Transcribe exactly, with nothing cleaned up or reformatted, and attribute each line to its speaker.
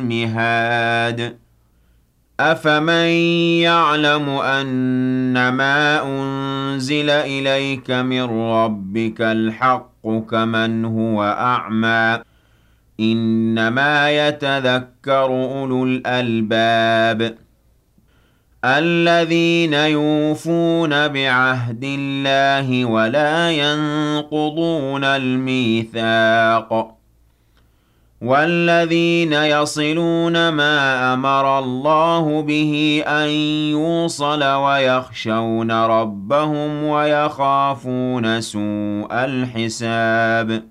Speaker 1: مِهَادٌ أَفَمَن يَعْلَمُ أَنَّمَا أُنزِلَ إِلَيْكَ مِن رَّبِّكَ الْحَقُّ كَمَنْ هُوَ أَعْمَىٰ ۚ إِنَّمَا يَتَذَكَّرُ أُولُو الْأَلْبَابِ الَّذِينَ يُوفُونَ بِعَهْدِ اللَّهِ وَلَا يَنقُضُونَ الْمِيثَاقَ وَالَّذِينَ يَصِلُونَ مَا أَمَرَ اللَّهُ بِهِ أَن يُوصَلَ وَيَخْشَوْنَ رَبَّهُمْ وَيَخَافُونَ سُوءَ الْحِسَابِ